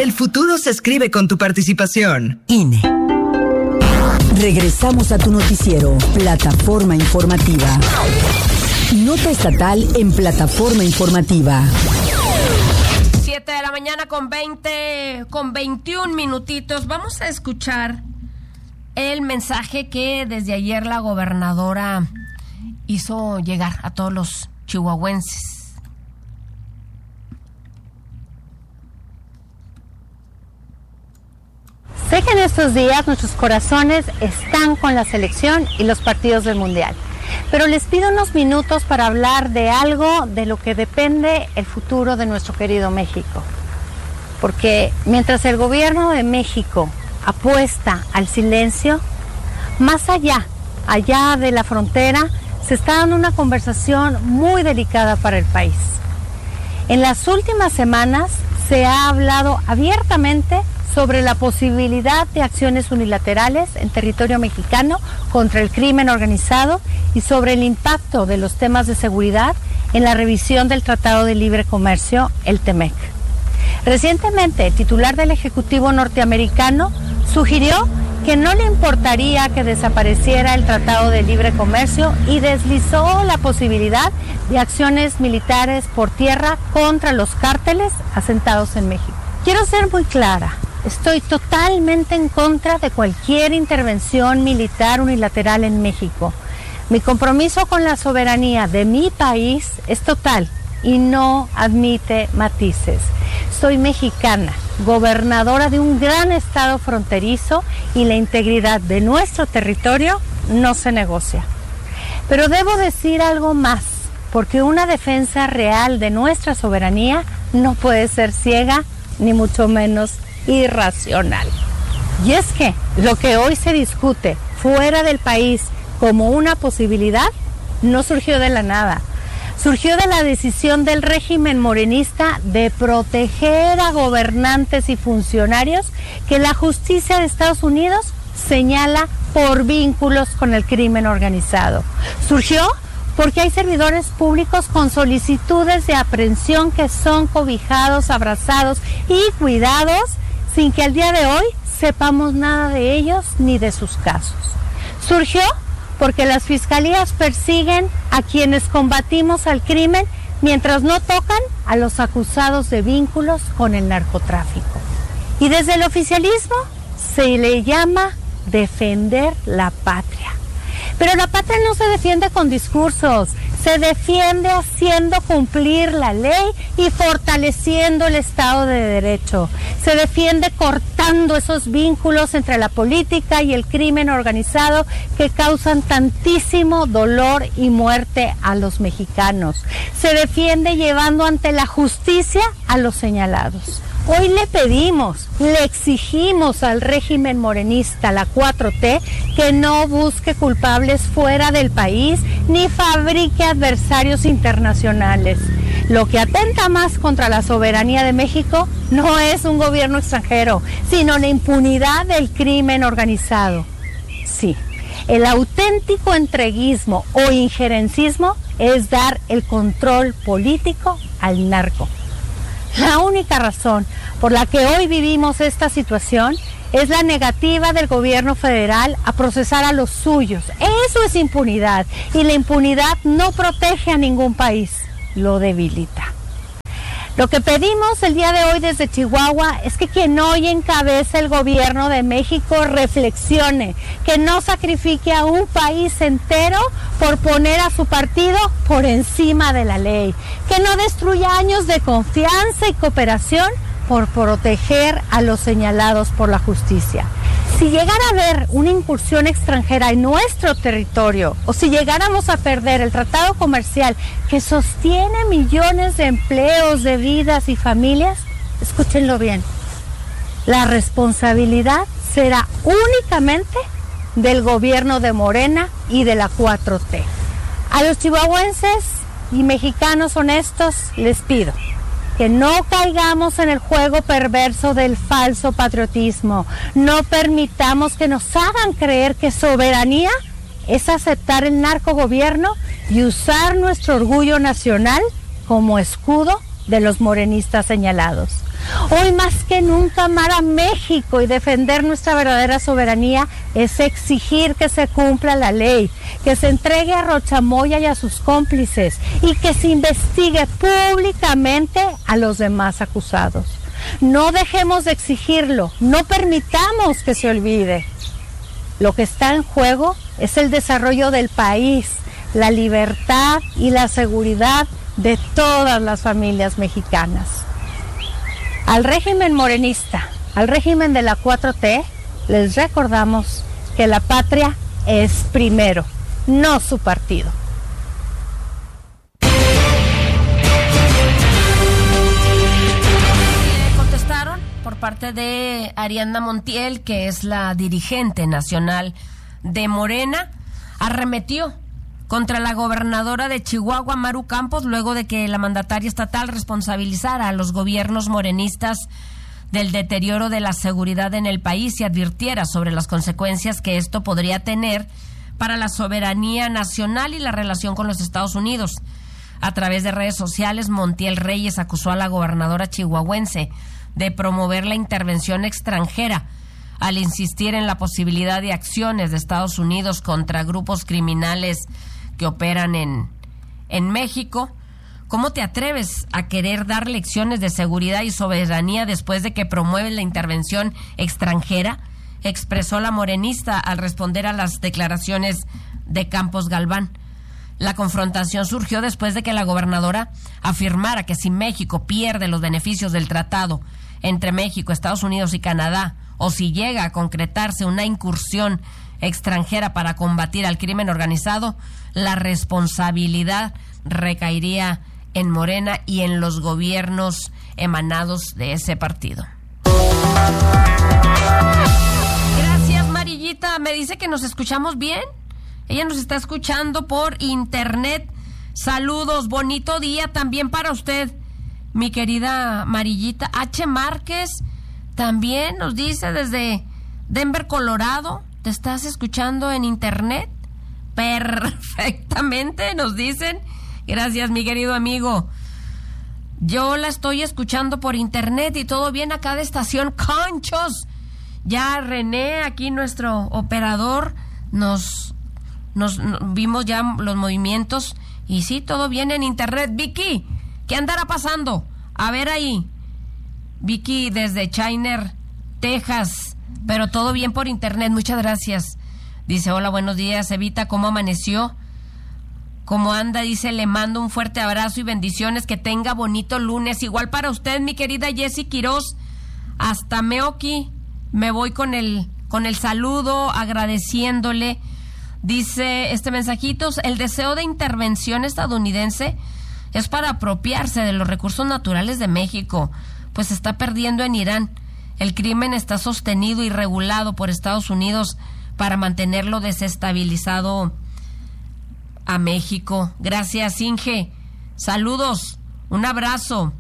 El futuro se escribe con tu participación. INE. Regresamos a tu noticiero, Plataforma Informativa. Nota estatal en Plataforma Informativa. 7 de la mañana con 21 minutitos. Vamos a escuchar el mensaje que desde ayer la gobernadora hizo llegar a todos los chihuahuenses. Sé que en estos días nuestros corazones están con la selección y los partidos del Mundial, pero les pido unos minutos para hablar de algo de lo que depende el futuro de nuestro querido México. Porque mientras el gobierno de México apuesta al silencio, más allá de la frontera, se está dando una conversación muy delicada para el país. En las últimas semanas se ha hablado abiertamente sobre la posibilidad de acciones unilaterales en territorio mexicano contra el crimen organizado y sobre el impacto de los temas de seguridad en la revisión del Tratado de Libre Comercio, el TEMEC. Recientemente, el titular del Ejecutivo norteamericano sugirió que no le importaría que desapareciera el Tratado de Libre Comercio y deslizó la posibilidad de acciones militares por tierra contra los cárteles asentados en México. Quiero ser muy clara. Estoy totalmente en contra de cualquier intervención militar unilateral en México. Mi compromiso con la soberanía de mi país es total y no admite matices. Soy mexicana, gobernadora de un gran estado fronterizo y la integridad de nuestro territorio no se negocia. Pero debo decir algo más, porque una defensa real de nuestra soberanía no puede ser ciega, ni mucho menos irracional. Y es que lo que hoy se discute fuera del país como una posibilidad no surgió de la nada. Surgió de la decisión del régimen morenista de proteger a gobernantes y funcionarios que la justicia de Estados Unidos señala por vínculos con el crimen organizado. Surgió porque hay servidores públicos con solicitudes de aprehensión que son cobijados, abrazados y cuidados sin que al día de hoy sepamos nada de ellos ni de sus casos. Surgió porque las fiscalías persiguen a quienes combatimos al crimen mientras no tocan a los acusados de vínculos con el narcotráfico. Y desde el oficialismo se le llama defender la patria. Pero la patria no se defiende con discursos, se defiende haciendo cumplir la ley y fortaleciendo el Estado de Derecho. Se defiende cortando esos vínculos entre la política y el crimen organizado que causan tantísimo dolor y muerte a los mexicanos. Se defiende llevando ante la justicia a los señalados. Hoy le pedimos, le exigimos al régimen morenista, la 4T, que no busque culpables fuera del país ni fabrique adversarios internacionales. Lo que atenta más contra la soberanía de México no es un gobierno extranjero, sino la impunidad del crimen organizado. Sí, el auténtico entreguismo o injerencismo es dar el control político al narco. La única razón por la que hoy vivimos esta situación es la negativa del gobierno federal a procesar a los suyos. Eso es impunidad, y la impunidad no protege a ningún país, lo debilita. Lo que pedimos el día de hoy desde Chihuahua es que quien hoy encabeza el gobierno de México reflexione, que no sacrifique a un país entero por poner a su partido por encima de la ley, que no destruya años de confianza y cooperación por proteger a los señalados por la justicia. Si llegara a haber una incursión extranjera en nuestro territorio, o si llegáramos a perder el tratado comercial que sostiene millones de empleos, de vidas y familias, escúchenlo bien, la responsabilidad será únicamente del gobierno de Morena y de la 4T. A los chihuahuenses y mexicanos honestos les pido que no caigamos en el juego perverso del falso patriotismo. No permitamos que nos hagan creer que soberanía es aceptar el narcogobierno y usar nuestro orgullo nacional como escudo de los morenistas señalados. Hoy más que nunca amar a México y defender nuestra verdadera soberanía es exigir que se cumpla la ley, que se entregue a Rochamoya y a sus cómplices y que se investigue públicamente a los demás acusados. No dejemos de exigirlo, no permitamos que se olvide. Lo que está en juego es el desarrollo del país, la libertad y la seguridad de todas las familias mexicanas. Al régimen morenista, al régimen de la 4T, les recordamos que la patria es primero, no su partido. Contestaron por parte de Ariadna Montiel, que es la dirigente nacional de Morena, arremetió contra la gobernadora de Chihuahua, Maru Campos, luego de que la mandataria estatal responsabilizara a los gobiernos morenistas del deterioro de la seguridad en el país y advirtiera sobre las consecuencias que esto podría tener para la soberanía nacional y la relación con los Estados Unidos. A través de redes sociales, Montiel Reyes acusó a la gobernadora chihuahuense de promover la intervención extranjera al insistir en la posibilidad de acciones de Estados Unidos contra grupos criminales que operan en México. ¿Cómo te atreves a querer dar lecciones de seguridad y soberanía después de que promueves la intervención extranjera?, expresó la morenista al responder a las declaraciones de Campos Galván. La confrontación surgió después de que la gobernadora afirmara que si México pierde los beneficios del tratado entre México, Estados Unidos y Canadá, o si llega a concretarse una incursión extranjera para combatir al crimen organizado, la responsabilidad recaería en Morena y en los gobiernos emanados de ese partido. Gracias, Marillita. Me dice que nos escuchamos bien. Ella nos está escuchando por internet. Saludos, bonito día también para usted, mi querida Marillita. H. Márquez también nos dice desde Denver, Colorado. ¿Te estás escuchando en internet? Perfectamente, nos dicen. Gracias, mi querido amigo. Yo la estoy escuchando por internet y todo bien acá de Estación Conchos. Ya René, aquí nuestro operador, nos vimos ya los movimientos y sí, todo bien en internet. Vicky, ¿qué andará pasando? A ver ahí. Vicky desde Chiner, Texas, pero todo bien por internet, muchas gracias. Dice, hola, buenos días, Evita, ¿cómo amaneció? ¿Cómo anda? Dice, le mando un fuerte abrazo y bendiciones, que tenga bonito lunes. Igual para usted, mi querida Jessy Quiroz, hasta Meoki, me voy con el saludo, agradeciéndole. Dice este mensajito, el deseo de intervención estadounidense es para apropiarse de los recursos naturales de México, pues se está perdiendo en Irán. El crimen está sostenido y regulado por Estados Unidos para mantenerlo desestabilizado a México. Gracias, Inge. Saludos, un abrazo.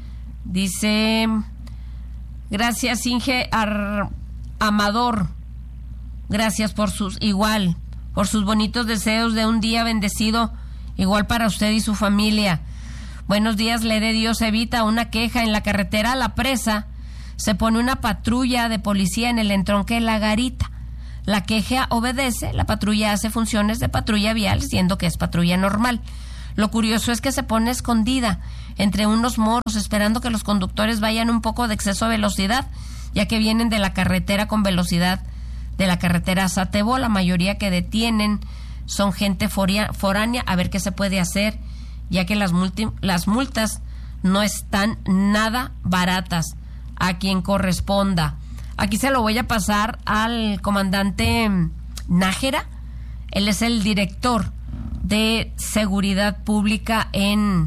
Dice, gracias, Inge Amador. Gracias por sus bonitos deseos de un día bendecido, igual para usted y su familia. Buenos días, le dé Dios. Evita, una queja en la carretera a La Presa. Se pone una patrulla de policía en el entronque de La Garita. La queja obedece, la patrulla hace funciones de patrulla vial, siendo que es patrulla normal. Lo curioso es que se pone escondida entre unos moros, esperando que los conductores vayan un poco de exceso de velocidad, ya que vienen de la carretera con velocidad de la carretera Satebo. La mayoría que detienen son gente foránea, a ver qué se puede hacer, ya que las multas no están nada baratas. A quien corresponda. Aquí se lo voy a pasar al comandante Nájera. Él es el director de Seguridad Pública en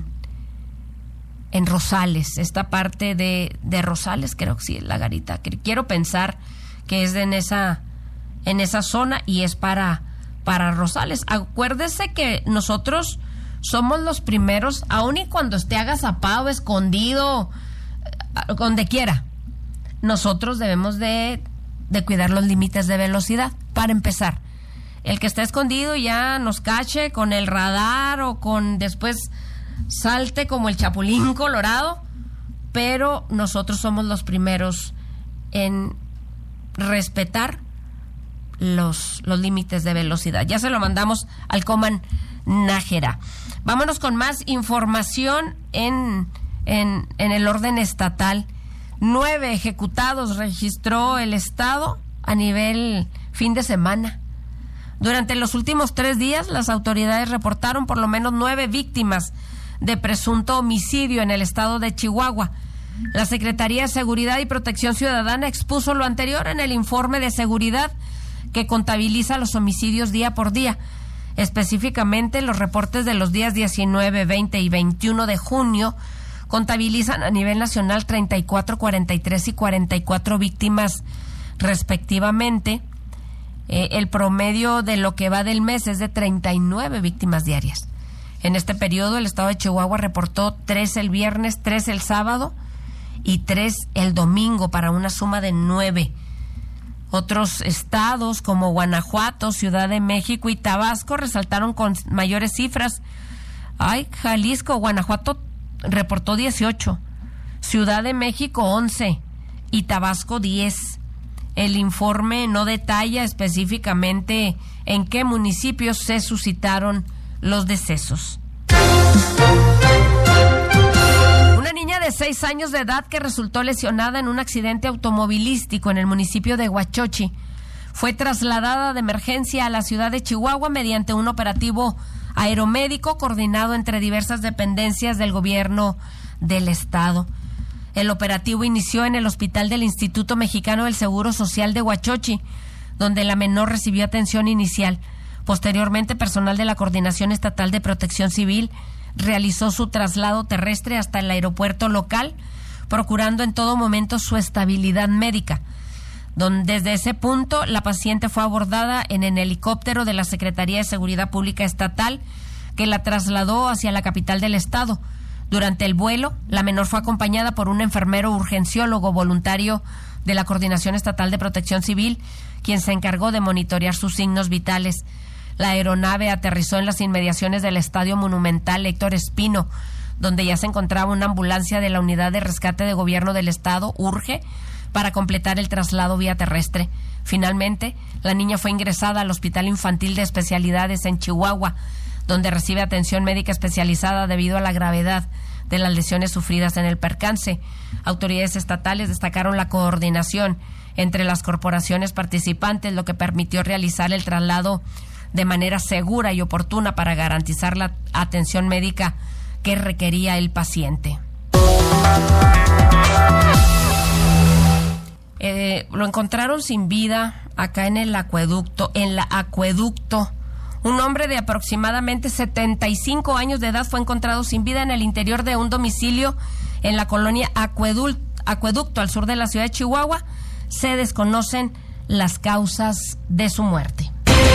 Rosales, esta parte de Rosales, creo que sí, La Garita. Quiero pensar que es en esa zona y es para Rosales. Acuérdese que nosotros somos los primeros, aun y cuando esté agazapado, escondido, donde quiera, nosotros debemos de cuidar los límites de velocidad, para empezar. El que está escondido ya nos cache con el radar o con después salte como el Chapulín Colorado, pero nosotros somos los primeros en respetar los límites de velocidad. Ya se lo mandamos al Coman Nájera. Vámonos con más información en el orden estatal. 9 ejecutados registró el Estado a nivel fin de semana. Durante los últimos 3 días, las autoridades reportaron por lo menos 9 víctimas de presunto homicidio en el estado de Chihuahua. La Secretaría de Seguridad y Protección Ciudadana expuso lo anterior en el informe de seguridad que contabiliza los homicidios día por día. Específicamente, los reportes de los días 19, 20 y 21 de junio contabilizan a nivel nacional 34, 43 y 44 víctimas respectivamente. El promedio de lo que va del mes es de 39 víctimas diarias. En este periodo, el estado de Chihuahua reportó 3 el viernes, 3 el sábado y 3 el domingo, para una suma de 9. Otros estados como Guanajuato, Ciudad de México y Tabasco resaltaron con mayores cifras. Jalisco, Guanajuato reportó 18, Ciudad de México 11 y Tabasco 10. El informe no detalla específicamente en qué municipios se suscitaron los decesos. Una niña de 6 años de edad que resultó lesionada en un accidente automovilístico en el municipio de Huachochi fue trasladada de emergencia a la ciudad de Chihuahua mediante un operativo aeromédico coordinado entre diversas dependencias del gobierno del estado. El operativo inició en el hospital del Instituto Mexicano del Seguro Social de Huachochi, donde la menor recibió atención inicial. Posteriormente, personal de la Coordinación Estatal de Protección Civil realizó su traslado terrestre hasta el aeropuerto local, procurando en todo momento su estabilidad médica. Desde ese punto, la paciente fue abordada en el helicóptero de la Secretaría de Seguridad Pública Estatal, que la trasladó hacia la capital del estado. Durante el vuelo, la menor fue acompañada por un enfermero urgenciólogo voluntario de la Coordinación Estatal de Protección Civil, quien se encargó de monitorear sus signos vitales. La aeronave aterrizó en las inmediaciones del Estadio Monumental Héctor Espino, donde ya se encontraba una ambulancia de la Unidad de Rescate de Gobierno del Estado, URGE, para completar el traslado vía terrestre. Finalmente, la niña fue ingresada al Hospital Infantil de Especialidades en Chihuahua, donde recibe atención médica especializada debido a la gravedad de las lesiones sufridas en el percance. Autoridades estatales destacaron la coordinación entre las corporaciones participantes, lo que permitió realizar el traslado de manera segura y oportuna para garantizar la atención médica que requería el paciente. Lo encontraron sin vida acá en el acueducto, Un hombre de aproximadamente 75 años de edad fue encontrado sin vida en el interior de un domicilio en la colonia Acueducto, al sur de la ciudad de Chihuahua. Se desconocen las causas de su muerte.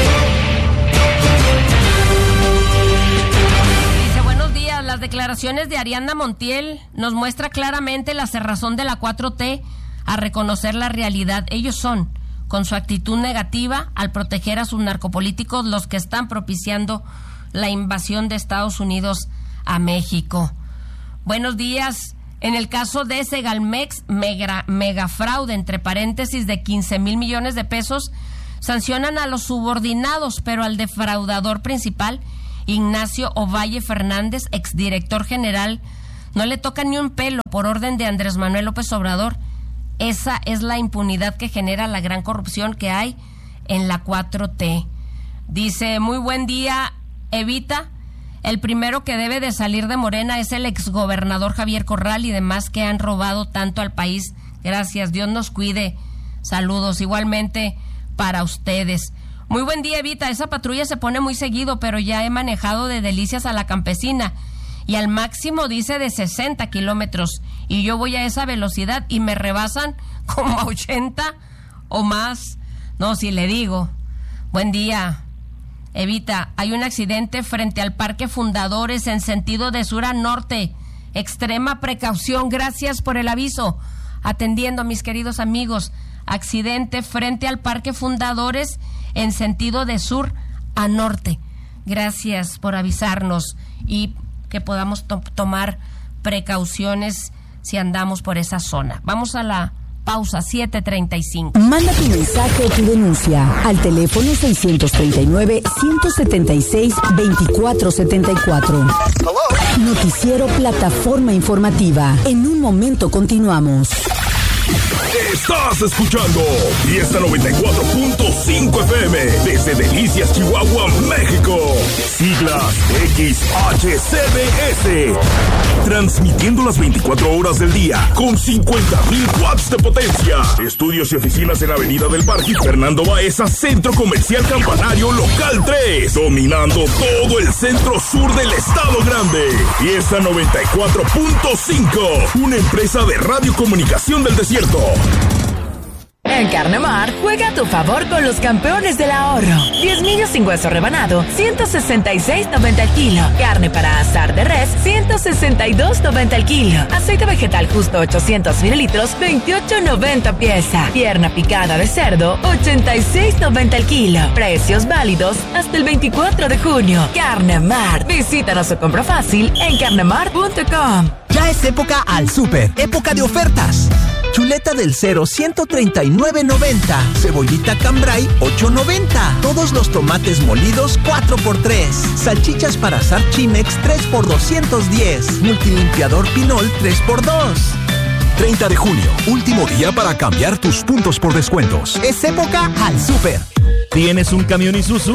Dice, buenos días, las declaraciones de Ariadna Montiel nos muestra claramente la cerrazón de la 4T a reconocer la realidad. Ellos son, con su actitud negativa al proteger a sus narcopolíticos, los que están propiciando la invasión de Estados Unidos a México. Buenos días. En el caso de Segalmex, megafraude, entre paréntesis, de 15,000 millones de pesos, sancionan a los subordinados, pero al defraudador principal, Ignacio Ovalle Fernández, exdirector general, no le toca ni un pelo por orden de Andrés Manuel López Obrador. Esa es la impunidad que genera la gran corrupción que hay en la 4T. Dice, muy buen día, Evita. El primero que debe de salir de Morena es el exgobernador Javier Corral y demás que han robado tanto al país. Gracias, Dios nos cuide. Saludos igualmente para ustedes. Muy buen día, Evita. Esa patrulla se pone muy seguido, pero ya he manejado de Delicias a La Campesina y al máximo dice de 60 kilómetros y yo voy a esa velocidad y me rebasan como a 80 o más. No, si le digo. Buen día, Evita. Hay un accidente frente al Parque Fundadores en sentido de sur a norte. Extrema precaución. Gracias por el aviso. Atendiendo, mis queridos amigos. Accidente frente al Parque Fundadores en sentido de sur a norte. Gracias por avisarnos y que podamos tomar precauciones si andamos por esa zona. Vamos a la pausa, 7:35. Manda tu mensaje o tu denuncia al teléfono 639-176-2474. Noticiero Plataforma Informativa. En un momento continuamos. Estás escuchando Fiesta 94.5 FM desde Delicias, Chihuahua, México. Siglas XHCBS. Transmitiendo las 24 horas del día con 50,000 watts de potencia. Estudios y oficinas en Avenida del Parque Fernando Baeza, Centro Comercial Campanario Local 3. Dominando todo el centro sur del Estado Grande. Fiesta 94.5. Una empresa de radiocomunicación del desierto. En Carnemar, juega a tu favor con los campeones del ahorro. 10 millos sin hueso rebanado, 166.90 el kilo. Carne para asar de res, 162.90 el kilo. Aceite vegetal justo 800 mililitros, 28.90 pieza. Pierna picada de cerdo, 86.90 el kilo. Precios válidos hasta el 24 de junio. Carnemar. Visítanos o compra fácil en carnemar.com. Ya es época al súper, época de ofertas. Chuleta del Cero, 139.90. Cebollita Cambray, 8.90. Todos los tomates molidos, 4x3. Salchichas para asar Chimex, 3x210. Multilimpiador Pinol, 3x2. 30 de junio, último día para cambiar tus puntos por descuentos. Es época al súper. ¿Tienes un camión Isuzu?